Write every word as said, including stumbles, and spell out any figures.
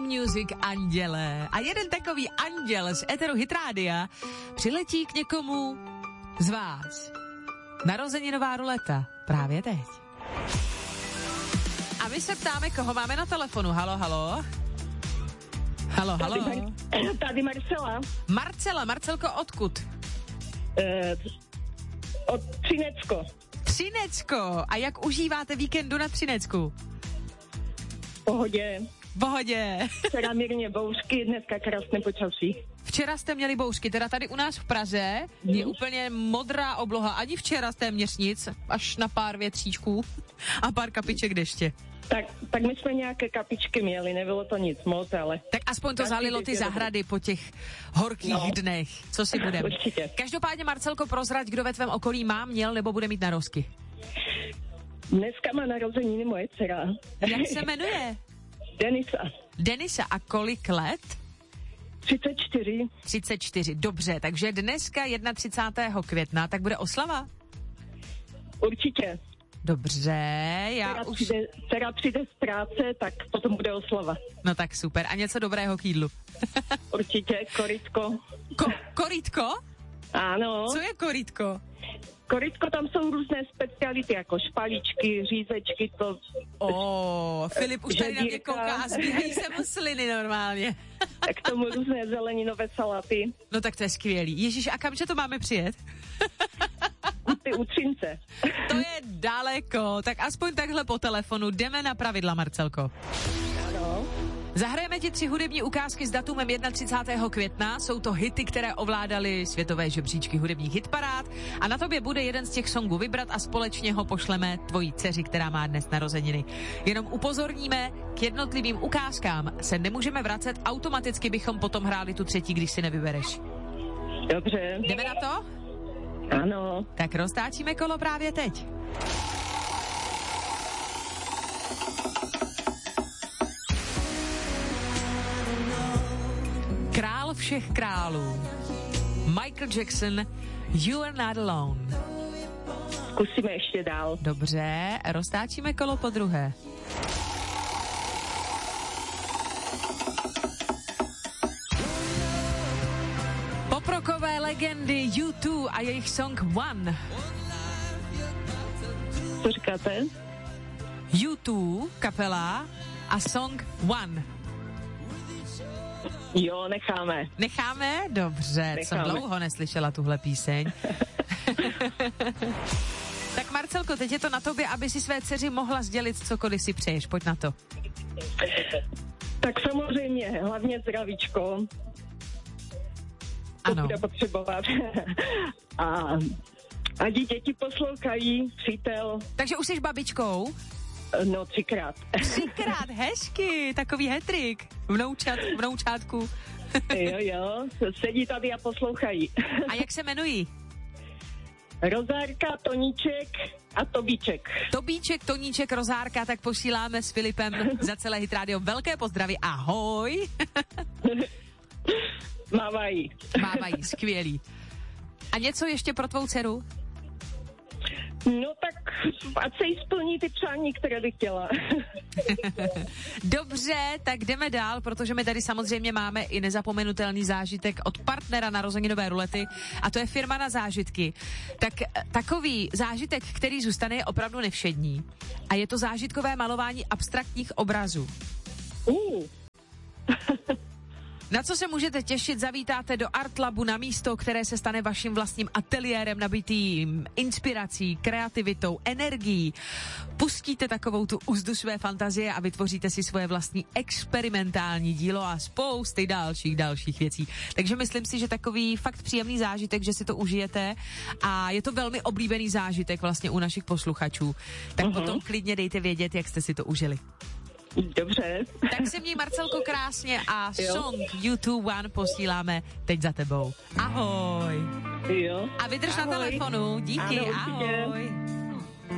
Music anděle. A jeden takový anděl z Eteru Hit Rádia přiletí k někomu z vás. Narozeninová ruleta. Právě teď. A my se ptáme, koho máme na telefonu. Halo, halo. Halo, halo. Tady, Mar- tady Marcela. Marcela, Marcelko, odkud? Uh, od Třinecko. Třinecko. A jak užíváte víkendu na Třinecku? V pohodě. V pohodě. Včera mírně bouřky, dneska krásné počasí. Včera jste měli bouřky, teda tady u nás v Praze mm. je úplně modrá obloha, ani včera téměř nic, až na pár větříčků a pár kapiček deště. Tak, tak my jsme nějaké kapičky měli, nebylo to nic moc, ale... Tak aspoň to zalilo ty zahrady po těch horkých no. dnech, co si budeme. Určitě. Každopádně, Marcelko, prozrať, kdo ve tvém okolí má, měl nebo bude mít narozky. Dneska má narozeniny moje dcera. Jak se jmenuje? Denisa. Denisa, a kolik let? třicet čtyři. třicet čtyři, dobře, takže dneska třicátého prvního května, tak bude oslava? Určitě. Dobře, já dcera už... Přijde, dcera přijde z práce, tak potom bude oslava. No tak super, a něco dobrého k jídlu? Určitě, korytko. Ko- korytko? Ano. Co je korytko? Korytko, tam jsou různé speciality, jako špaličky, řízečky, to... O, Filip už tady na mě kouká a zbíhají se mu sliny normálně. Tak k tomu různé zeleninové salaty. No tak to je skvělý. Ježíš, a kamže to máme přijet? Ty u Třince. To je daleko, tak aspoň takhle po telefonu jdeme na pravidla, Marcelko. Ano. Zahrajeme ti tři hudební ukázky s datumem třicátého prvního května. Jsou to hity, které ovládaly světové žebříčky hudebních hitparád. A na tobě bude jeden z těch songů vybrat a společně ho pošleme tvojí dceři, která má dnes narozeniny. Jenom upozorníme, k jednotlivým ukázkám se nemůžeme vracet, automaticky bychom potom hráli tu třetí, když si nevybereš. Dobře. Jdeme na to? Ano. Tak roztáčíme kolo právě teď. Král všech králů. Michael Jackson, You Are Not Alone. Zkusíme ještě dál. Dobře, roztáčíme kolo po druhé. Poprokové legendy U dva a jejich song One. Co říkáte? U dva, kapela a song One. Jo, necháme. Necháme? Dobře, necháme. Jsem dlouho neslyšela tuhle píseň. Tak Marcelko, teď je to na tobě, aby si své dceři mohla sdělit cokoliv si přeješ. Pojď na to. Tak samozřejmě, hlavně zdravíčko. To ano. bude potřebovat. A ať děti poslouchají, přítel. Takže už jsi babičkou? No, třikrát. Třikrát, hezky, takový hetrik. Vnoučat, vnoučátku. Jo, jo, sedí tady a poslouchají. A jak se jmenují? Rozárka, Toníček a Tobíček. Tobíček, Toníček, Rozárka, tak posíláme s Filipem za celé Hit Radio velké pozdravy. Ahoj. Mávají. Mávají, skvělý. A něco ještě pro tvou dceru? No tak, ať se jí splní ty přání, které bych chtěla. Dobře, tak jdeme dál, protože my tady samozřejmě máme i nezapomenutelný zážitek od partnera narozeninové rulety a to je firma Na zážitky. Tak takový zážitek, který zůstane, je opravdu nevšední a je to zážitkové malování abstraktních obrazů. Uh. Na co se můžete těšit, zavítáte do Art Labu na místo, které se stane vaším vlastním ateliérem nabitým inspirací, kreativitou, energií. Pustíte takovou tu úzdu své fantazie a vytvoříte si svoje vlastní experimentální dílo a spousty dalších, dalších věcí. Takže myslím si, že takový fakt příjemný zážitek, že si to užijete a je to velmi oblíbený zážitek vlastně u našich posluchačů. Tak uh-huh. potom klidně dejte vědět, jak jste si to užili. Dobře. Tak se měj, Marcelko, krásně a jo. Song U dva One posíláme teď za tebou. Ahoj. Jo. A vydrž ahoj. Na telefonu. Díky, ano, ahoj.